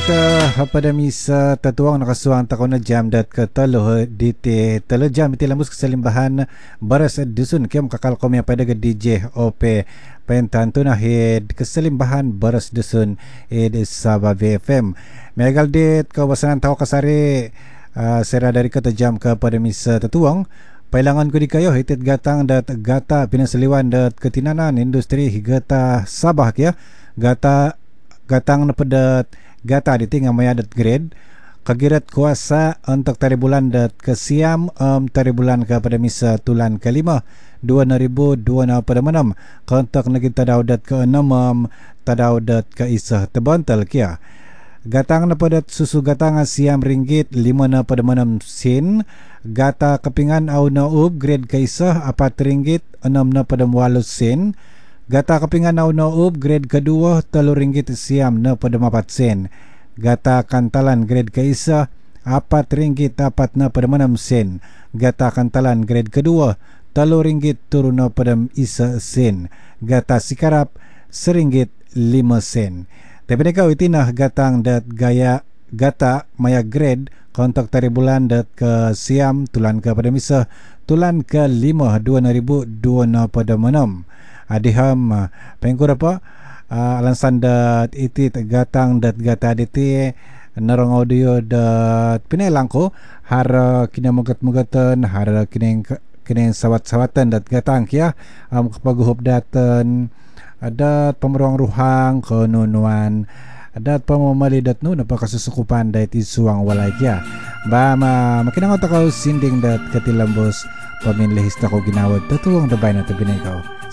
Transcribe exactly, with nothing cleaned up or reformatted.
ta pada misa tatuang nakasuang takon na jam dat ke talo di te talo jam iti lambus kesalimbahan baras dusun kem kakal kami pada ke D J O P pentantu na head kesalimbahan baras dusun ed Sabah V F M megal det kawasan tao kasari uh, sera dari kata jam ke pada misa tatuang pailangan ko di kayo hitit gatang dat gata pinasaliwan dat ketinanan industri higata Sabah kya gata gatang na padat gata di tinggal mayadat grade kagirat kuasa untuk tari bulan dat kesiam um, tari bulan ke pada misa tulan kelima dua ribu dua na pada manam kontak na kita daudat ke enam um, tadaudat ke isah tebantal kia gatang na padat susu gatang siam ringgit lima na pada manam sin gata kepingan au na upgrade ke isah apat ringgit enam na pada walu sin gata kepingan au na upgrade kedua telu ringgit siam na pada mapat sen gata kantalan grade ke isa apat ringgit apat na pada manam sen gata kantalan grade kedua telu ringgit turun na pada isa sen gata sikarap seringgit lima sen tapi nekau itinah gatang dat gaya gata maya grade kontak tari bulan dat ke siam tulan ke pada misa tulan ke lima dua ribu dua na pada manam adiham uh, pengkur apa uh, alansan dat iti gatang dat gata diti narong audio dat pinay langko hara kinamugat-mugatan hara kining kining sawat-sawatan dat gatang kya um, kapaguhop datan adat pemruang ruhang konunuan adat pamamali dat no napakasusukupan dat isuang walay kya ba ma makinang takaw sinding dat katilambos paminlihis na ko ginawad tatuwang dabay na tabinay ko